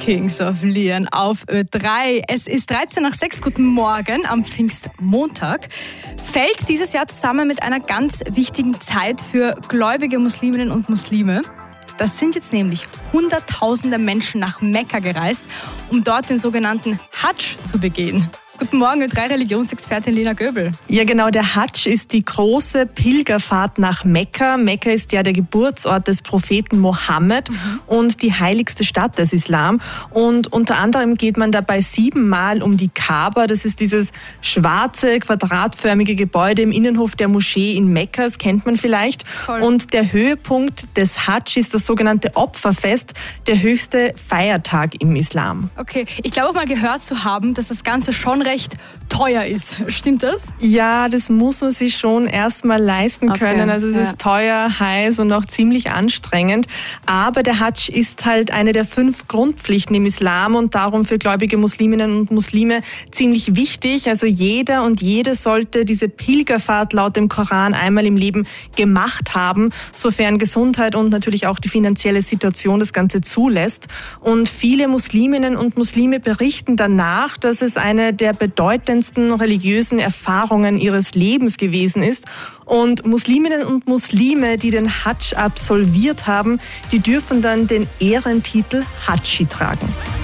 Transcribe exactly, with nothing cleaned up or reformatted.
Kings of Leon auf Ö drei. Es ist dreizehn nach sechs. Guten Morgen am Pfingstmontag. Fällt dieses Jahr zusammen mit einer ganz wichtigen Zeit für gläubige Musliminnen und Muslime. Das sind jetzt nämlich Hunderttausende Menschen nach Mekka gereist, um dort den sogenannten Hadsch zu begehen. Guten Morgen, Ö drei Religionsexpertin Lena Göbel. Ja genau, der Hadsch ist die große Pilgerfahrt nach Mekka. Mekka ist ja der Geburtsort des Propheten Mohammed mhm. und die heiligste Stadt des Islam. Und unter anderem geht man dabei siebenmal um die Kaaba. Das ist dieses schwarze, quadratförmige Gebäude im Innenhof der Moschee in Mekka. Das kennt man vielleicht. Voll. Und der Höhepunkt des Hadsch ist das sogenannte Opferfest, der höchste Feiertag im Islam. Okay, ich glaube auch mal gehört zu haben, dass das Ganze schon recht teuer ist. Stimmt das? Ja, das muss man sich schon erstmal leisten okay, können. Also es ja. ist teuer, heiß und auch ziemlich anstrengend. Aber der Hadsch ist halt eine der fünf Grundpflichten im Islam und darum für gläubige Musliminnen und Muslime ziemlich wichtig. Also jeder und jede sollte diese Pilgerfahrt laut dem Koran einmal im Leben gemacht haben, sofern Gesundheit und natürlich auch die finanzielle Situation das Ganze zulässt. Und viele Musliminnen und Muslime berichten danach, dass es eine der bedeutendsten religiösen Erfahrungen ihres Lebens gewesen ist. Und Musliminnen und Muslime, die den Hadsch absolviert haben, die dürfen dann den Ehrentitel Hadschi tragen.